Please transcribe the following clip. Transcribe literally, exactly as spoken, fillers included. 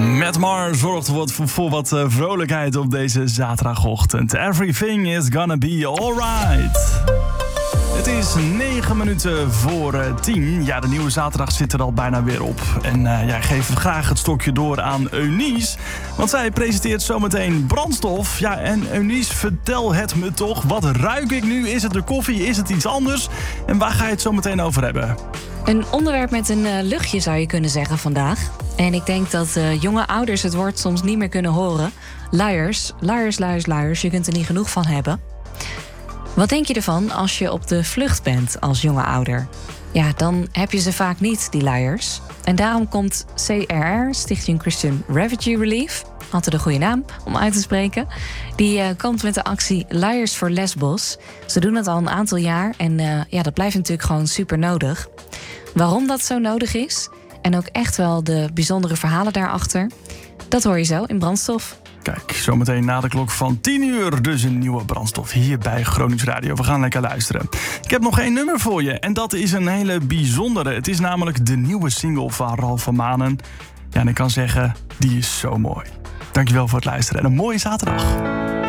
Met Mar zorgt voor, voor wat uh, vrolijkheid op deze zaterdagochtend. Everything is gonna be alright. Het is negen minuten voor uh, tien. Ja, de nieuwe zaterdag zit er al bijna weer op. En uh, ja, ik geef graag het stokje door aan Eunice. Want zij presenteert zometeen brandstof. Ja, en Eunice, vertel het me toch. Wat ruik ik nu? Is het de koffie? Is het iets anders? En waar ga je het zo meteen over hebben? Een onderwerp met een uh, luchtje zou je kunnen zeggen vandaag. En ik denk dat uh, jonge ouders het woord soms niet meer kunnen horen. Luiers, luiers, luiers, luiers. Je kunt er niet genoeg van hebben. Wat denk je ervan als je op de vlucht bent als jonge ouder? Ja, dan heb je ze vaak niet, die luiers. En daarom komt C R R, Stichting Christian Refugee Relief, altijd een goede naam om uit te spreken, die uh, komt met de actie Luiers voor Lesbos. Ze doen het al een aantal jaar en uh, ja, dat blijft natuurlijk gewoon super nodig. Waarom dat zo nodig is en ook echt wel de bijzondere verhalen daarachter, dat hoor je zo in Brandstof. Kijk, zometeen na de klok van tien uur dus een nieuwe brandstof hier bij Gronings Radio. We gaan lekker luisteren. Ik heb nog één nummer voor je en dat is een hele bijzondere. Het is namelijk de nieuwe single van Ralph van Manen. Ja, en ik kan zeggen, die is zo mooi. Dankjewel voor het luisteren en een mooie zaterdag.